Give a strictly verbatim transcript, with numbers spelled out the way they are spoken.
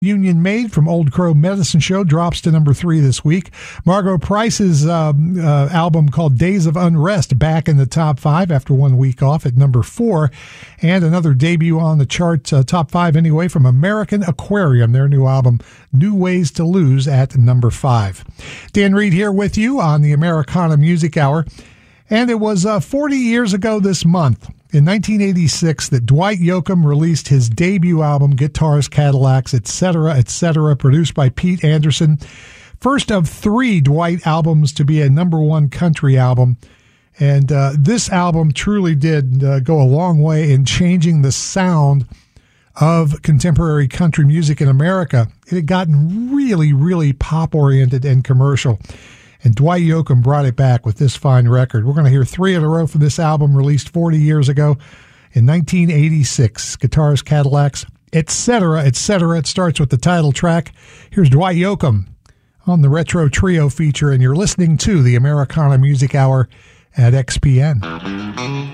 Union Made from Old Crow Medicine Show drops to number three this week. Margo Price's um, uh, album called Days of Unrest back in the top five after one week off at number four. And another debut on the chart, uh, top five anyway, from American Aquarium, their new album, New Ways to Lose, at number five. Dan Reed here with you on the Americana Music Hour. And it was uh, forty years ago this month, in nineteen eighty-six, that Dwight Yoakam released his debut album, Guitars, Cadillacs, et cetera, et cetera, produced by Pete Anderson. First of three Dwight albums to be a number one country album. And uh, this album truly did uh, go a long way in changing the sound of contemporary country music in America. It had gotten really, really pop-oriented and commercial. And Dwight Yoakam brought it back with this fine record. We're going to hear three in a row from this album, released forty years ago in nineteen eighty-six. Guitars, Cadillacs, et cetera, et cetera. It starts with the title track. Here's Dwight Yoakam on the Retro Trio feature, and you're listening to the Americana Music Hour at X P N.